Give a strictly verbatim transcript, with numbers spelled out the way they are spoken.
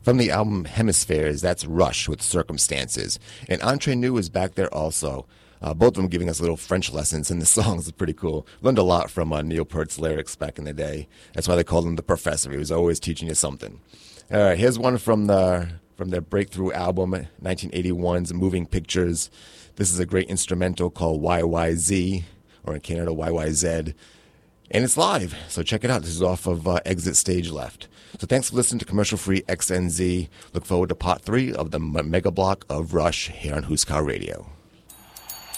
From the album Hemispheres, that's Rush with Circumstances. And Entre Nous is back there also. Uh, both of them giving us little French lessons in the songs. It's pretty cool. Learned a lot from uh, Neil Peart's lyrics back in the day. That's why they called him the professor. He was always teaching you something. All right, here's one from the from their breakthrough album, nineteen eighty-one's Moving Pictures. This is a great instrumental called Y Y Z, or in Canada, Y Y Z. And it's live, so check it out. This is off of uh, Exit Stage Left. So thanks for listening to Commercial Free X N Z. Look forward to part three of the mega block of Rush here on Huskar Radio.